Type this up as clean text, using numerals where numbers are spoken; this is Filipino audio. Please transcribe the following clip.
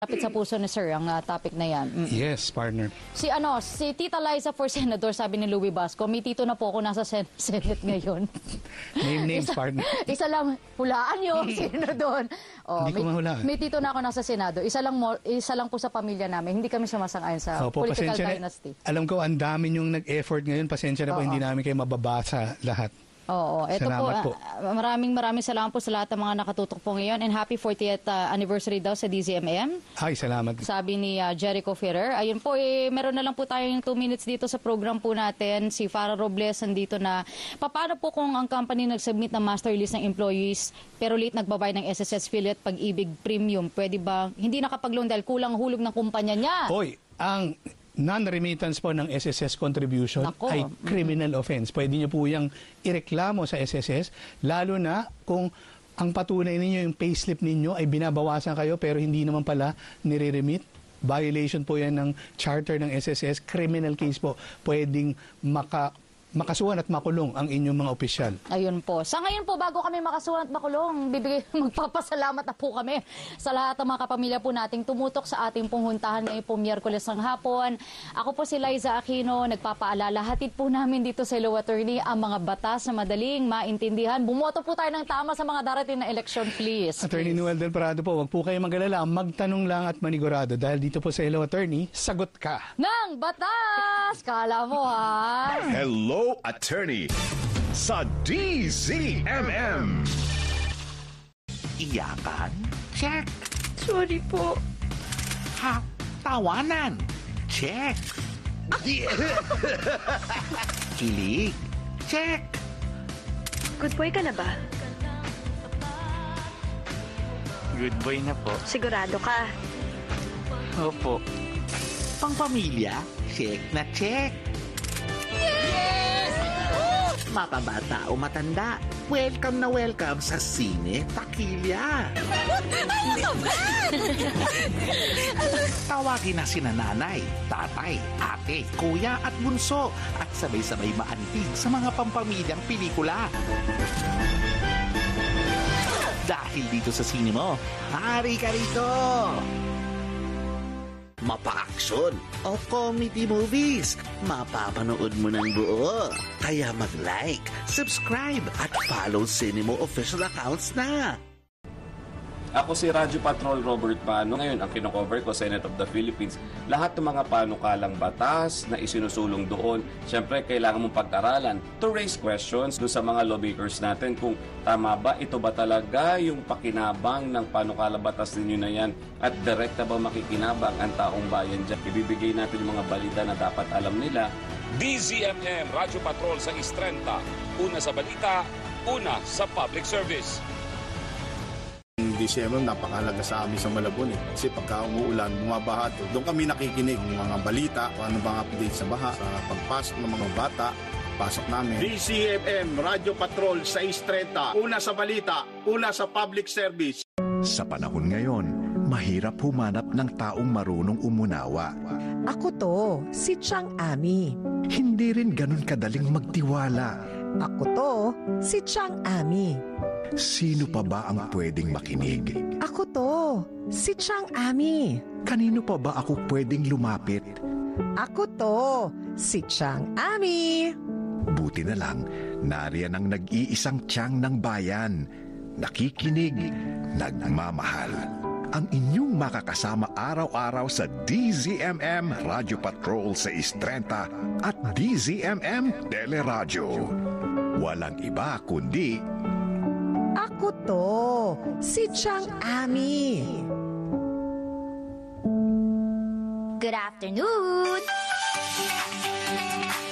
Lapit sa puso ni Sir ang topic na yan. Yes, partner. Si Tita Liza for Senator, sabi ni Louie Basco, may tito na po ako nasa Senate ngayon. Names, partner. Isa lang, hulaan nyo, sino doon. Hindi ko mahulaan. May tito na ako nasa Senado. Isa lang po sa pamilya namin. Hindi kami sumasang-ayon sa political dynasty. Alam ko, ang dami yung nag-effort ngayon. Pasensya na po, hindi namin kayo mababasa lahat. Oo, ito po, maraming salamat po sa lahat ng mga nakatutok po ngayon and happy 40th anniversary daw sa DZMM. Ay, salamat. Sabi ni Jericho Ferrer. Ayun po, meron na lang po tayong 2 minutes dito sa program po natin. Si Farah Robles nandito na. Paano po kung ang company nag-submit ng master list ng employees pero late nagbabayad ng SSS affiliate Pag-ibig Premium? Pwede ba hindi nakapag-loan dahil kulang hulog ng kumpanya niya? Hoy, ang non-remittance po ng SSS contribution ay criminal offense. Pwede niyo po yung ireklamo sa SSS, lalo na kung ang patunay ninyo, yung payslip ninyo ay binabawasan kayo pero hindi naman pala nire-remit. Violation po yan ng charter ng SSS. Criminal case po. Pwedeng makasuhan at makulong ang inyong mga opisyal. Ayun po. Sa ngayon po, bago kami makasuhan at makulong, magpapasalamat na po kami sa lahat ng mga kapamilya po nating tumutok sa ating punghuntahan ngayon po Miyerkules ng hapon. Ako po si Liza Aquino, nagpapaalala, hatid po namin dito sa Hello Attorney ang mga batas na madaling maintindihan. Bumoto po tayo ng tama sa mga darating na eleksyon, please. Attorney Noel Del Prado po, wag po kayo mag-alala, magtanong lang at manigurado dahil dito po sa Hello Attorney, sagot ka ng batas! Kala mo ha? Hello Attorney sa DZMM. Iyakan? Check. Sorry po. Ha? Tawanan? Check. Kilig? Check. Good boy ka na ba? Good boy na po. Sigurado ka? Opo. Pangpamilya? Check na check. Mapabata o matanda, welcome na welcome sa Sine Takilya. Tawagin na sina nanay, tatay, ate, kuya at bunso at sabay-sabay maantig sa mga pampamilyang pelikula. Dahil dito sa sine mo, hari ka rito! Mapa-action o comedy movies, mapapanood mo ng buo. Kaya mag-like, subscribe at follow Cinemo official accounts na. Ako si Radyo Patrol Robert Pano. Ngayon, ang kinocover ko, Senate of the Philippines. Lahat ng mga panukalang batas na isinusulong doon, syempre, kailangan mong pag-aralan to raise questions doon sa mga lawmakers natin kung tama ba, ito ba talaga yung pakinabang ng panukalang batas ninyo na yan at direkta ba makikinabang ang taong bayan dyan. Ibibigay natin yung mga balita na dapat alam nila. DZMM Radyo Patrol sa Istrenta. Una sa balita, una sa public service. DZMM napakahalaga sa amin sa Malabon kasi pagka umuulan, bumabaha to. Doon kami nakikinig ng mga balita, kung ano bang update sa baha, sa pagpasok ng mga bata, pasok namin. DZMM Radyo Patrol sa Istrenta, una sa balita, una sa public service. Sa panahon ngayon, mahirap humanap ng taong marunong umunawa. Ako to, si Chang Ami. Hindi rin ganun kadaling magtiwala. Ako to, si Chang Ami. Sino pa ba ang pwedeng makinig? Ako to, si Chang Ami. Kanino pa ba ako pwedeng lumapit? Ako to, si Chang Ami. Buti na lang, nariyan ang nag-iisang tiyang ng bayan. Nakikinig, nagmamahal. Ang inyong makakasama araw-araw sa DZMM Radyo Patrol sa Istrenta at DZMM Teleradyo. Walang iba kundi ako to, si Chang Ami. Good afternoon!